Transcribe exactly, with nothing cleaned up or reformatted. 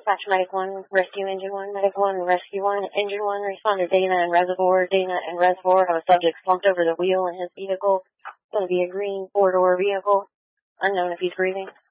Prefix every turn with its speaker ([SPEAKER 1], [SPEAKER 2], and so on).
[SPEAKER 1] Dispatch Medic one, Rescue Engine one, Medic one, Rescue one, Engine one, responder Dana and Reservoir. Dana and Reservoir have a subject slumped over the wheel in his vehicle. It's going to be a green four-door vehicle. Unknown if he's breathing.